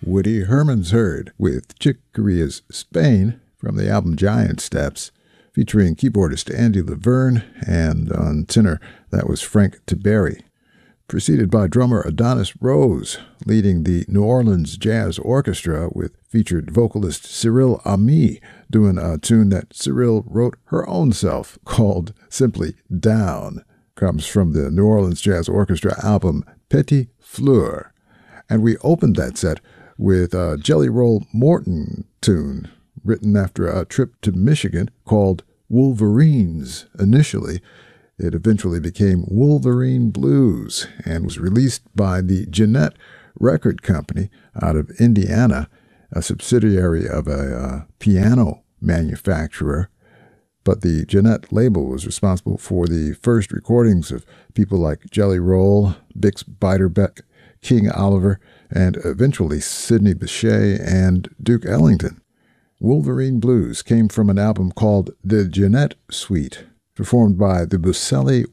Woody Herman's Herd with Chick Corea's Spain from the album Giant Steps, featuring keyboardist Andy Laverne, and on tenor that was Frank Tiberi. Preceded by drummer Adonis Rose, leading the New Orleans Jazz Orchestra with featured vocalist Cyril Ami doing a tune that Cyril wrote her own self called simply Down. Comes from the New Orleans Jazz Orchestra album Petit Fleur. And we opened that set with a Jelly Roll Morton tune written after a trip to Michigan called Wolverines initially. It eventually became Wolverine Blues and was released by the Jeanette Record Company out of Indiana, a subsidiary of a piano manufacturer. But the Jeanette label was responsible for the first recordings of people like Jelly Roll, Bix Beiderbecke, King Oliver, and eventually Sidney Bechet and Duke Ellington. Wolverine Blues came from an album called The Jeanette Suite, performed by the Buselli